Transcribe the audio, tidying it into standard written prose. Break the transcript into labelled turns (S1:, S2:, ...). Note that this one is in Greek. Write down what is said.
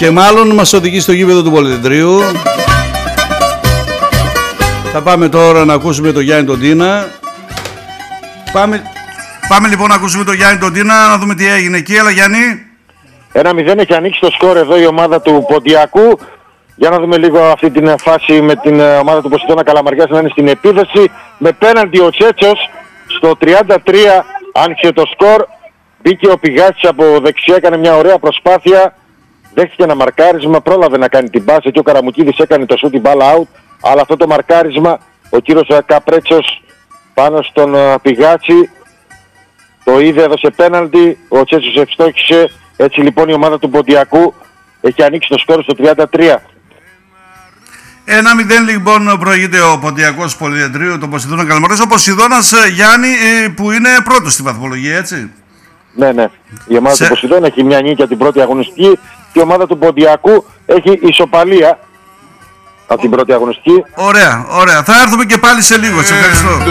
S1: Και μάλλον μας οδηγεί στο γήπεδο του Πολυδεντρίου. Θα πάμε τώρα να ακούσουμε τον Γιάννη τον Τίνα. Πάμε λοιπόν να ακούσουμε τον Γιάννη τον Τίνα, να δούμε τι έγινε εκεί. Έλα Γιάννη.
S2: 1-0 έχει ανοίξει το σκορ εδώ η ομάδα του Ποντιακού. Για να δούμε λίγο αυτή την φάση με την ομάδα του Ποσειδώνα Καλαμαριάς να είναι στην επίθεση. Με πέναντι ο Τσέτσος στο 33 άνοιξε το σκορ. Μπήκε ο Πηγάσης από δεξιά, έκανε μια ωραία προσπάθεια. Δέχτηκε ένα μαρκάρισμα, πρόλαβε να κάνει την πάση και ο Καραμουκίδης έκανε το σούτ, την μπάλα out. Αλλά αυτό το μαρκάρισμα ο κύριος Καπρέτσος πάνω στον Πηγάση το είδε, έδωσε πέναλτι, ο Τσέτσος ευστόχησε. Έτσι λοιπόν η ομάδα του Ποντιακού έχει ανοίξει το σκόρ στο 33.
S1: 1-0 λοιπόν προηγείται ο Ποντιακός Πολυδεντρίου, το Ποσειδώνα Καλαμαριάς. Ο Ποσειδώνας, Γιάννη, που είναι πρώτος στη βαθμολογία, έτσι.
S2: Ναι. Η ομάδα του Ποσειδώνα έχει μια νίκη από την πρώτη αγωνιστική και η ομάδα του Ποντιακού έχει ισοπαλία από την πρώτη αγωνιστική.
S1: Ωραία. Θα έρθουμε και πάλι σε λίγο. Σε ευχαριστώ.